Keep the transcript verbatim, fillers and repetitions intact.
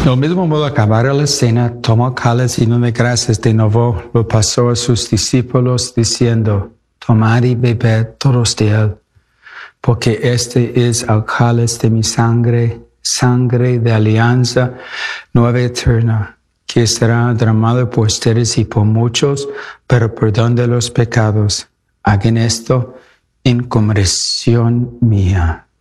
Del mismo modo, acabada la cena, tomó el cáliz y dando gracias de nuevo, lo pasó a sus discípulos diciendo, tomad y bebed todos de él, porque este es el cáliz de mi sangre, sangre de alianza nueva y eterna, que será derramado por ustedes y por muchos, para perdón de los pecados. Hagan esto en conmemoración mía.